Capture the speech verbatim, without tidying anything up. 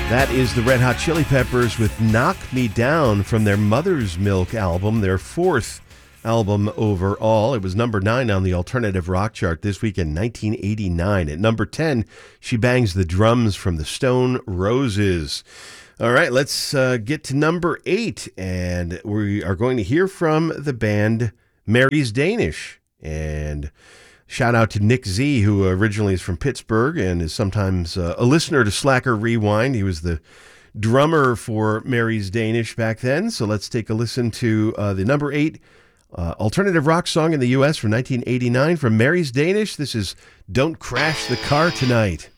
That is the Red Hot Chili Peppers with Knock Me Down from their Mother's Milk album, their fourth album overall. It was number nine on the alternative rock chart this week in nineteen eighty-nine. At number ten, She Bangs the Drums from the Stone Roses. All right, let's uh, get to number eight, and we are going to hear from the band Mary's Danish. And shout out to Nick Z, who originally is from Pittsburgh and is sometimes uh, a listener to Slacker Rewind. He was the drummer for Mary's Danish back then. So let's take a listen to uh, the number eight uh, alternative rock song in the U S from nineteen eighty-nine from Mary's Danish. This is Don't Crash the Car Tonight.